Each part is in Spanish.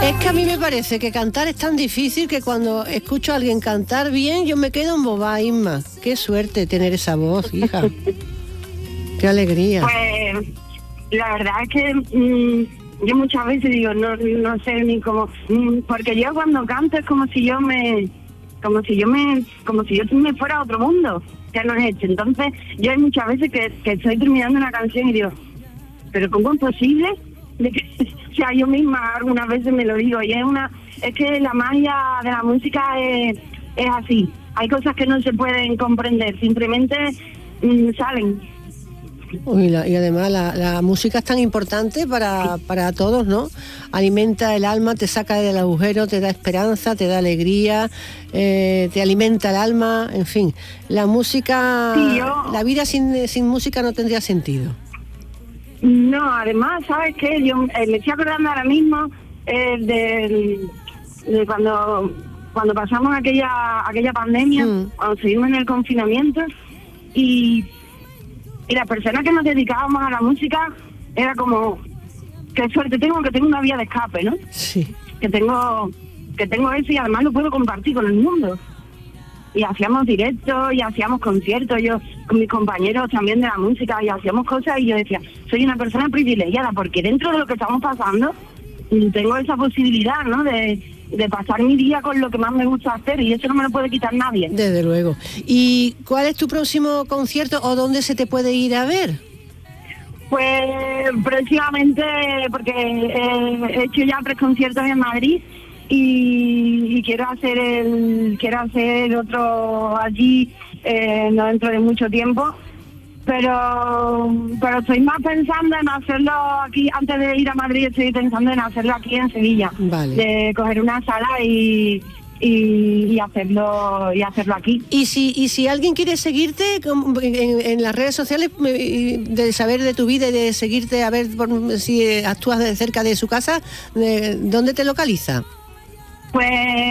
Es que a mí me parece que cantar es tan difícil que cuando escucho a alguien cantar bien, yo me quedo embobada, Inma. Qué suerte tener esa voz, hija. Qué alegría. Pues la verdad es que yo muchas veces digo, no sé ni cómo, porque yo cuando canto es como si yo me fuera a otro mundo, que no es hecho. Entonces yo hay muchas veces que estoy terminando una canción y digo, pero ¿cómo es posible? O sea, yo misma algunas veces me lo digo, y es que la magia de la música es así. Hay cosas que no se pueden comprender, simplemente salen. Y además la música es tan importante para todos, ¿no? Alimenta el alma, te saca del agujero, te da esperanza, te da alegría, te alimenta el alma, en fin. La música, sí, la vida sin música no tendría sentido. No, además, ¿sabes qué? Yo me estoy acordando ahora mismo de cuando pasamos aquella pandemia, cuando seguimos en el confinamiento, y las personas que nos dedicábamos a la música era como, qué suerte tengo que tengo una vía de escape, ¿no? Sí. Que tengo eso y además lo puedo compartir con el mundo. Y hacíamos directos y hacíamos conciertos, yo con mis compañeros también de la música, y hacíamos cosas, y yo decía, soy una persona privilegiada porque dentro de lo que estamos pasando tengo esa posibilidad, ¿no? De pasar mi día con lo que más me gusta hacer, y eso no me lo puede quitar nadie. Desde luego. ¿Y cuál es tu próximo concierto o dónde se te puede ir a ver? Pues próximamente, porque he hecho ya 3 conciertos en Madrid y quiero hacer otro allí no dentro de mucho tiempo, pero estoy más pensando en hacerlo aquí. Antes de ir a Madrid estoy pensando en hacerlo aquí en Sevilla. Vale. De coger una sala y hacerlo aquí. Y si alguien quiere seguirte en las redes sociales, de saber de tu vida y de seguirte a ver si actúas de cerca de su casa, ¿dónde te localiza? Pues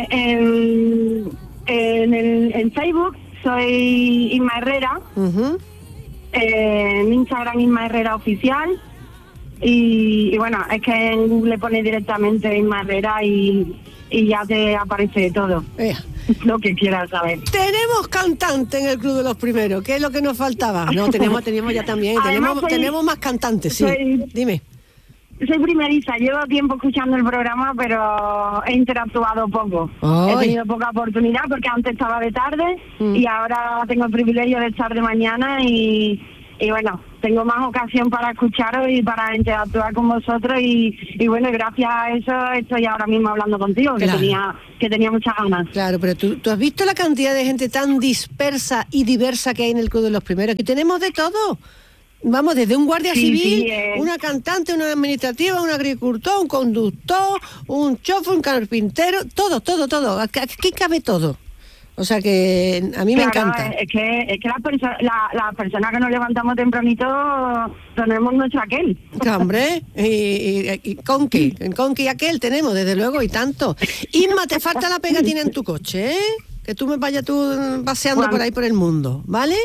en Facebook soy Inma Herrera. Uh-huh. En Instagram Inma Herrera Oficial, y bueno, es que en Google pone directamente Inma Herrera y ya te aparece todo. Lo que quieras saber. Tenemos cantante en el Club de los Primeros, ¿qué es lo que nos faltaba? No, teníamos ya también, tenemos más cantantes, sí. Dime. Soy primeriza, llevo tiempo escuchando el programa, pero he interactuado poco. Ay. He tenido poca oportunidad porque antes estaba de tarde y ahora tengo el privilegio de estar de mañana y bueno, tengo más ocasión para escucharos y para interactuar con vosotros y bueno, gracias a eso estoy ahora mismo hablando contigo, claro. que tenía muchas ganas. Claro, pero tú has visto la cantidad de gente tan dispersa y diversa que hay en el Club de los Primeros, que tenemos de todo. Vamos, desde un guardia civil, una cantante, una administrativa, un agricultor, un conductor, un chofer, un carpintero, todo. Aquí cabe todo. O sea que a mí me encanta. Es que las personas que nos levantamos tempranito tenemos nuestro aquel. Hombre, y conqui aquel tenemos, desde luego, y tanto. Inma, te falta la pegatina en tu coche, ¿eh? Que tú me vayas paseando por ahí por el mundo, ¿vale?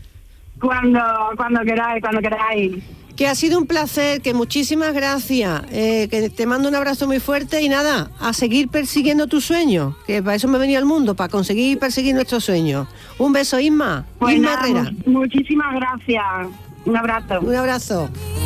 Cuando queráis. Que ha sido un placer, que muchísimas gracias, que te mando un abrazo muy fuerte y nada, a seguir persiguiendo tus sueños, que para eso me venía al mundo, para conseguir perseguir nuestros sueños. Un beso, Inma. Pues Inma Herrera. Muchísimas gracias. Un abrazo. Un abrazo.